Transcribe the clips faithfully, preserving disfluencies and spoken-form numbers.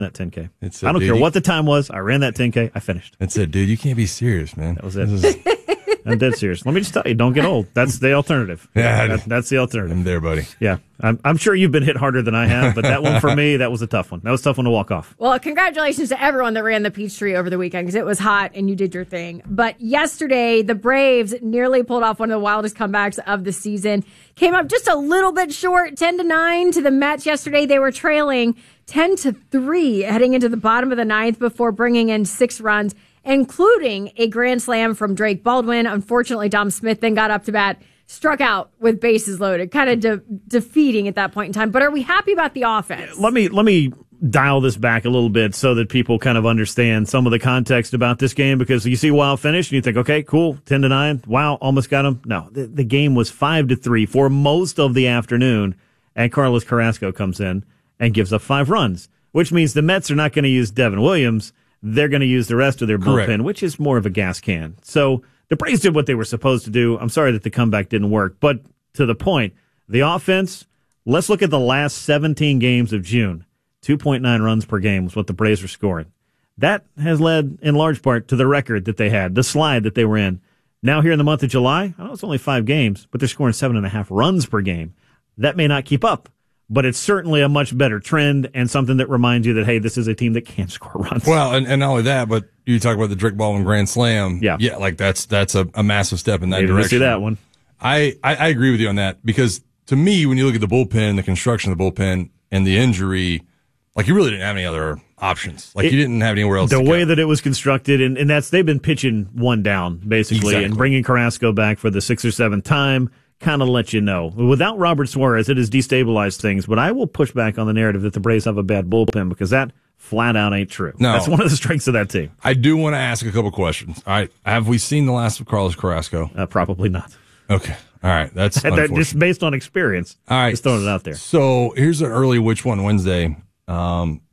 that ten K. It's a, I don't dude, care you, what the time was. I ran that ten K. I finished. That's it, dude. You can't be serious, man. That was it. Is, I'm dead serious. Let me just tell you, don't get old. That's the alternative. Yeah, that, that's the alternative. I'm there, buddy. Yeah, I'm, I'm sure you've been hit harder than I have, but that one for me, that was a tough one. That was a tough one to walk off. Well, congratulations to everyone that ran the Peachtree over the weekend because it was hot and you did your thing. But yesterday, the Braves nearly pulled off one of the wildest comebacks of the season. Came up just a little bit short, ten to nine to the Mets yesterday. They were trailing ten to three heading into the bottom of the ninth before bringing in six runs, including a grand slam from Drake Baldwin. Unfortunately, Dom Smith then got up to bat, struck out with bases loaded, kind of de- defeating at that point in time. But are we happy about the offense? Let me let me dial this back a little bit so that people kind of understand some of the context about this game, because you see Wild finish and you think, okay, cool, ten to nine. Wow, almost got him. No, the, the game was five to three for most of the afternoon, and Carlos Carrasco comes in and gives up five runs, which means the Mets are not going to use Devin Williams. They're going to use the rest of their bullpen, Correct. which is more of a gas can. So the Braves did what they were supposed to do. I'm sorry that the comeback didn't work. But to the point, the offense, let's look at the last seventeen games of June. two point nine runs per game was what the Braves were scoring. That has led, in large part, to the record that they had, the slide that they were in. Now here in the month of July, I know it's only five games, but they're scoring seven and a half runs per game. That may not keep up, but it's certainly a much better trend and something that reminds you that, hey, this is a team that can score runs. Well, and, and not only that, but you talk about the Drake Baldwin Grand Slam. Yeah. Yeah, like that's that's a, a massive step in that Maybe we'll direction. see that one. I, I, I agree with you on that, because to me, when you look at the bullpen, the construction of the bullpen, and the injury, like you really didn't have any other options. Like It, you didn't have anywhere else the to way go. that it was constructed, and, and that's they've been pitching one down, basically, Exactly. and bringing Carrasco back for the sixth or seventh time kind of let you know. Without Robert Suarez, it has destabilized things, but I will push back on the narrative that the Braves have a bad bullpen, because that flat out ain't true. No. That's one of the strengths of that team. I do want to ask a couple questions. All right, have we seen the last of Carlos Carrasco? Uh, probably not. Okay, all right, that's That- unfortunate. just based on experience. All right, Just throwing it out there. So here's an early Which One Wednesday. Um,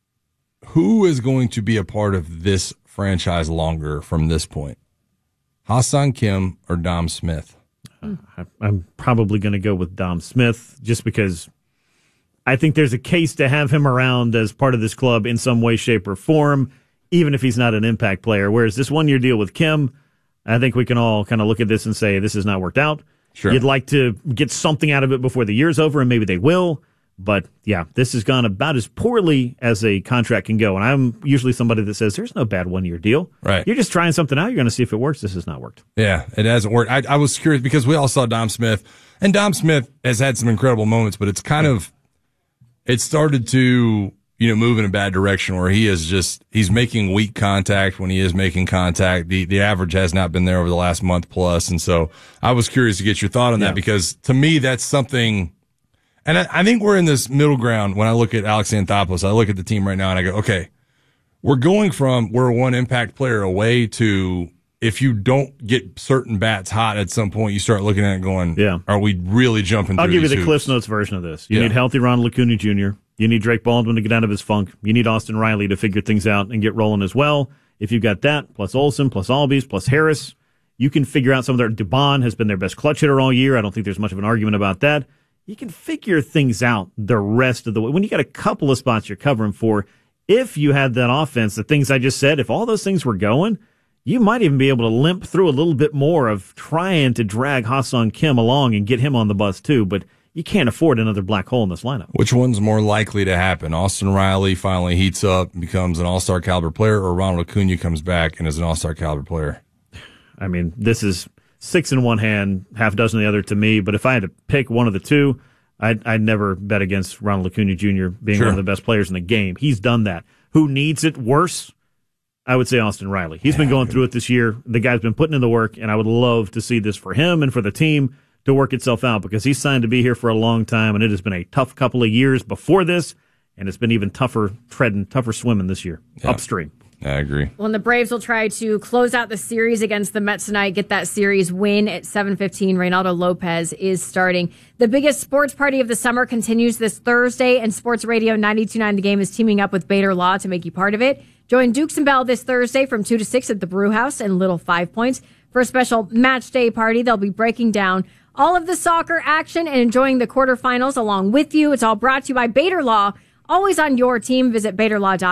who is going to be a part of this franchise longer from this point? Ha-Seong Kim or Dom Smith? I- I'm probably going to go with Dom Smith, just because I think there's a case to have him around as part of this club in some way, shape, or form, even if he's not an impact player. Whereas this one-year deal with Kim, I think we can all kind of look at this and say this has not worked out. Sure. You'd like to get something out of it before the year's over, and maybe they will. But, yeah, this has gone about as poorly as a contract can go. And I'm usually somebody that says there's no bad one-year deal. Right. You're just trying something out. You're going to see if it works. This has not worked. Yeah, it hasn't worked. I, I was curious because we all saw Dom Smith, and Dom Smith has had some incredible moments, but it's kind of, it started to, you know, move in a bad direction where he is just, he's making weak contact when he is making contact. The, the average has not been there over the last month plus. And so I was curious to get your thought on Yeah. that, because to me, that's something. And I, I think we're in this middle ground when I look at Alex Anthopoulos. I look at the team right now and I go, okay, we're going from we're one impact player away to if you don't get certain bats hot at some point, you start looking at it going, Yeah. are we really jumping I'll through give you these the hoops? Cliff Notes version of this. You Yeah. need healthy Ronald Acuna Junior You need Drake Baldwin to get out of his funk. You need Austin Riley to figure things out and get rolling as well. If you've got that, plus Olsen, plus Albies, plus Harris, you can figure out some of their. Dubon has been their best clutch hitter all year. I don't think there's much of an argument about that. You can figure things out the rest of the way. When you got a couple of spots you're covering for, if you had that offense, the things I just said, if all those things were going, you might even be able to limp through a little bit more of trying to drag Ha-Seong Kim along and get him on the bus too. But you can't afford another black hole in this lineup. Which one's more likely to happen? Austin Riley finally heats up and becomes an all-star caliber player, or Ronald Acuna comes back and is an all-star caliber player? I mean, this is six in one hand, half dozen the other to me. But if I had to pick one of the two, I'd, I'd never bet against Ronald Acuna Junior being Sure. one of the best players in the game. He's done that. Who needs it worse? I would say Austin Riley. He's been going through it this year. The guy's been putting in the work, and I would love to see this for him and for the team to work itself out, because he's signed to be here for a long time, and it has been a tough couple of years before this, and it's been even tougher treading, tougher swimming this year, Yeah. upstream. I agree. Well, and the Braves will try to close out the series against the Mets tonight, get that series win at seven fifteen. Reynaldo Lopez is starting. The biggest sports party of the summer continues this Thursday, and Sports Radio ninety-two point nine The Game is teaming up with Bader Law to make you part of it. Join Dukes and Bell this Thursday from two to six at the Brew House in Little Five Points for a special match day party. They'll be breaking down all of the soccer action and enjoying the quarterfinals along with you. It's all brought to you by Bader Law always on your team. Visit Bader Law dot com.